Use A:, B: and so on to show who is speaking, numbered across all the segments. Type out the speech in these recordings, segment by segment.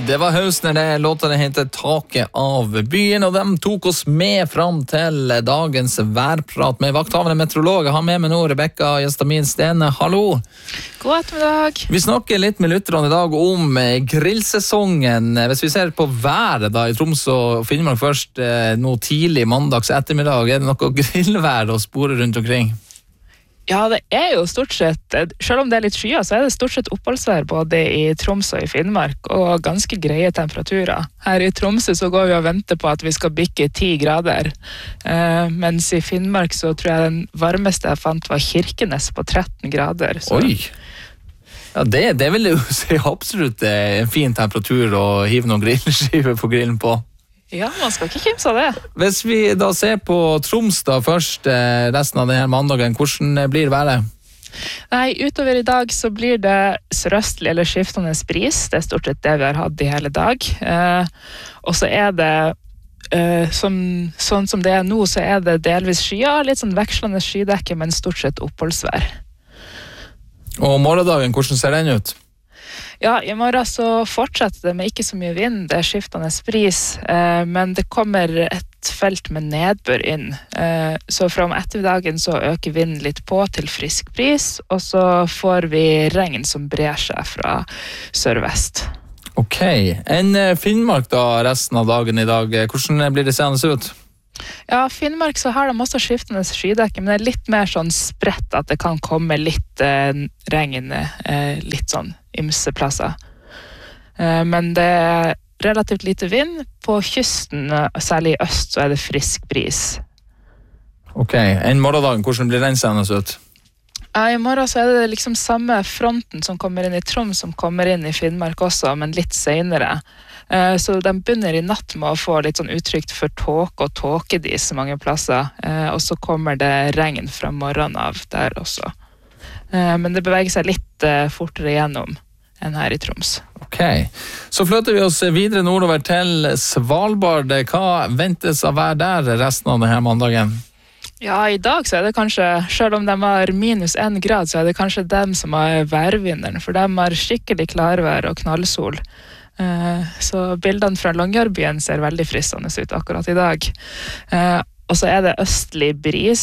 A: Det var Hausner, det låta det heter Taket av byen, og de tok oss med fram til dagens værprat med vakthavende meteorolog. Jeg har med meg nå Rebecca Gestamin Stene. Hallo!
B: God ettermiddag.
A: Vi snakker litt med lytterne i dag om grillsesongen. Hvis vi ser på været da i Troms og Finnmark først, nå tidlig mandags ettermiddag, er det noe grillvær å spore rundt omkring?
B: Ja, det er jo stort sett, selv om det er litt skyer, så er det stort sett oppholdsvær både i Troms og i Finnmark, og ganske greie temperaturer. Her i Tromsø så går vi og venter på at vi skal bikke 10 grader, mens i Finnmark så tror jeg den varmeste jeg fant var Kirkenes på 13 grader. Så.
A: Oi! Ja, det vil jo si absolutt en fin temperatur å hive noen grillskiver på grillen på.
B: Ja, man skal ikke kimse av det.
A: Hvis vi da ser på Troms da først, resten av denne mandagen, hvordan blir været?
B: Nei, utover i dag så blir det sørøstlig eller skiftende bris. Det er stort sett det vi har hatt i hele dag. Og så er det, sånn som det er nå, så er det delvis skyer, litt sånn vekslende skydekke, men stort sett oppholdsvær.
A: Og morgendagen, hvordan ser den ut?
B: Ja, i morgen så fortsetter det med ikke så mye vind, det er skiftende bris, men det kommer et felt med nedbør inn. Så fra om ettermiddagen så øker vinden litt på til frisk bris, og så får vi regn som brer seg fra sørvest.
A: Ok, en Finnmark da resten av dagen i dag, hvordan blir det seende ut?
B: Ja, Finnmark så har de også skiftende skydekke, men det er litt mer sånn spredt at det kan komme litt regn, litt sånn ymse plasser. Men det er relativt lite vind. På kysten, særlig i øst, så er det frisk bris. Ok,
A: en morgendagen, hvordan blir den seende ut?
B: Ja, i morgen så er det liksom samme fronten som kommer inn i Troms, som kommer inn i Finnmark også, men litt senere. Så de begynner i natt med å få litt sånn utrygt for tåke og tåkedis mange plasser, og så kommer det regn fra morgenen av der også. Men det beveger seg litt fortere gjennom enn her i Troms.
A: Ok, så flytter vi oss videre nordover til Svalbard. Hva ventes av vær der resten av denne mandagen?
B: Ja, i dag så er det kanskje, selv om de har minus 1 grad, så er det kanskje dem som har værvinneren, for de har skikkelig klarvær og knallsol. Så bildene fra Longyearbyen ser veldig fristende ut akkurat i dag. Og så er det østlig bris,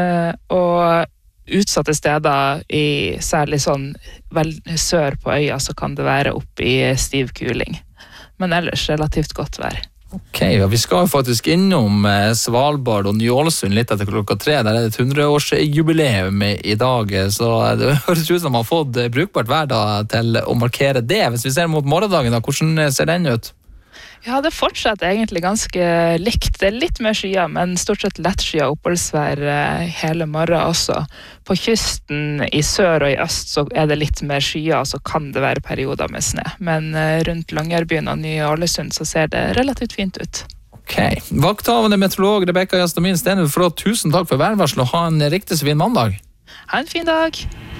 B: og utsatte steder, særlig sånn sør på øya, så kan det være opp i stiv kuling. Men ellers relativt godt vær.
A: Ok, ja, vi skal faktisk innom Svalbard og Ny-Ålesund litt etter klokka 3. Der er det et 100-årsjubileum i dag, så det høres ut som man har fått brukbart vær da, til å markere det. Hvis vi ser mot morgendagen, da, hvordan ser den ut? Ja, det fortsetter egentlig ganske likt. Det er litt mer skyer, men stort sett lett skyer oppholdsvær hele morgen også. På kysten i sør og i øst så er det litt mer skyer, så kan det være perioder med snø. Men rundt Longyearbyen og Ny-Ålesund så ser det relativt fint ut. Ok. Vakthavende meteorolog Rebecca Gestamin Stene, tusen takk for værvarsel og ha en riktig så fin mandag. Ha en fin dag.